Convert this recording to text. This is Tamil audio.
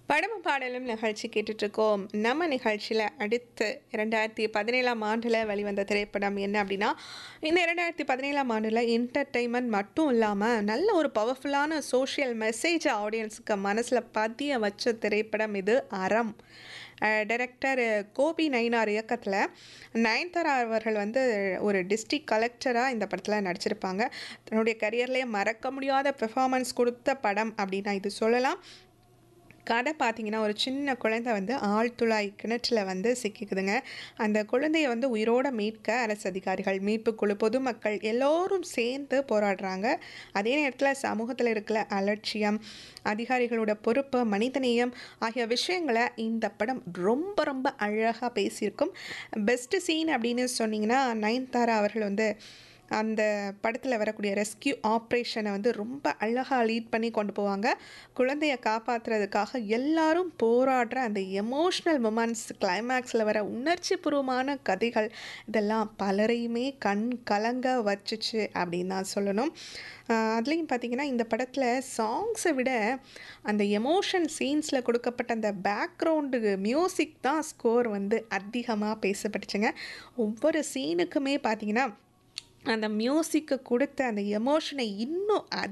படமும் பாடலும் நிகழ்ச்சி கேட்டுட்ருக்கோம். நம்ம நிகழ்ச்சியில் அடுத்து 2017ஆம் ஆண்டில் வெளிவந்த திரைப்படம் என்ன அப்படின்னா, இந்த 2017ஆம் ஆண்டில் என்டர்டெயின்மெண்ட் மட்டும் இல்லாமல் நல்ல ஒரு பவர்ஃபுல்லான சோஷியல் மெசேஜ் ஆடியன்ஸுக்கு மனசில் பதிய வச்ச திரைப்படம் இது அறம். டைரக்டர் கோபி நயினார் இயக்கத்தில் நயன்தாரா அவர்கள் வந்து ஒரு டிஸ்ட்ரிக்ட் கலெக்டராக இந்த படத்தில் நடிச்சிருப்பாங்க. தன்னுடைய கரியர்லேயே மறக்க முடியாத பெர்ஃபார்மன்ஸ் கொடுத்த படம் அப்படின்னா இது சொல்லலாம். கதை பார்த்தீங்கன்னா, ஒரு சின்ன குழந்தை வந்து ஆழ்துளை கிணற்றில வந்து சிக்கிக்குதுங்க. அந்த குழந்தைய வந்து உயிரோட மீட்க அரசு அதிகாரிகள், மீட்புக் குழு, பொதுமக்கள் எல்லோரும் சேர்ந்து போராடுறாங்க. அதே நேரத்தில சமூகத்தில இருக்கிற அலட்சியம், அதிகாரிகளோட பொறுப்பு, மனிதநேயம் ஆகிய விஷயங்கள இந்த படம் ரொம்ப ரொம்ப அழகா பேசியிருக்கும். பெஸ்ட் சீன் அப்படின்னு சொன்னீங்கன்னா, நயன்தாரா அவர்கள் வந்து அந்த படத்தில் வரக்கூடிய ரெஸ்க்யூ ஆப்ரேஷனை வந்து ரொம்ப அழகாக லீட் பண்ணி கொண்டு போவாங்க. குழந்தைய காப்பாற்றுறதுக்காக எல்லாரும் போராடுற அந்த எமோஷ்னல் மொமெண்ட்ஸ், கிளைமேக்ஸில் வர உணர்ச்சிபூர்வமான கதைகள் இதெல்லாம் பலரையுமே கண் கலங்க வச்சுச்சு அப்படின்னு தான் சொல்லணும். அதுலேயும் பார்த்தீங்கன்னா, இந்த படத்தில் சாங்ஸை விட அந்த எமோஷன் சீன்ஸில் கொடுக்கப்பட்ட அந்த பேக்ரவுண்டு மியூசிக் தான் ஸ்கோர் வந்து அதிகமாக பேசப்பட்டுச்சுங்க. ஒவ்வொரு சீனுக்குமே பார்த்தீங்கன்னா, அந்த மியூசிக்கு கொடுத்த அந்த எமோஷனை இன்னும்